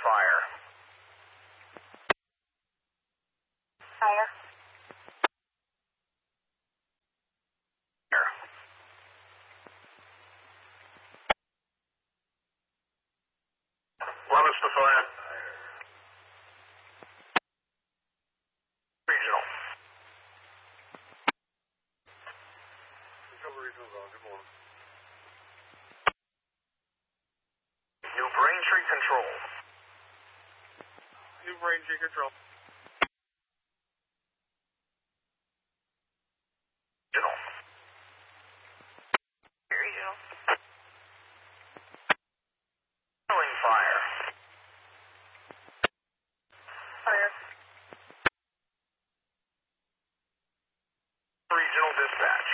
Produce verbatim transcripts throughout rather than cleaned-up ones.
fire. Fire. Fire. Levis to fire. Regional. Regional's on. Good morning. New Braintree Control. New Braintree Control. Regional. Regional. Killing fire. Fire. Regional dispatch.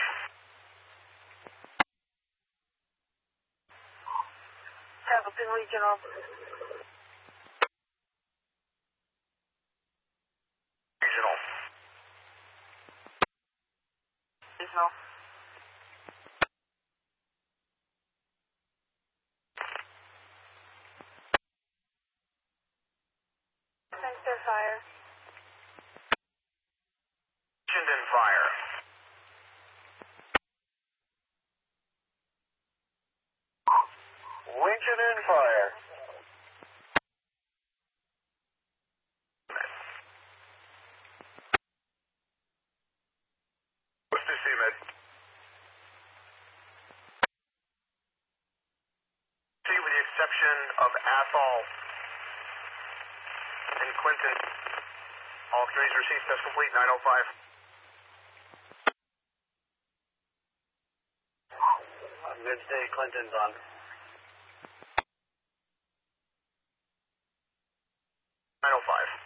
Hamilton Regional. Regional. Regional. Center fire. Chinden fire. Winchendon fire. What's the C med? See, with the exception of Athol and Clinton, all communities received test complete nine oh five. Good day, Clinton's on. nine oh five.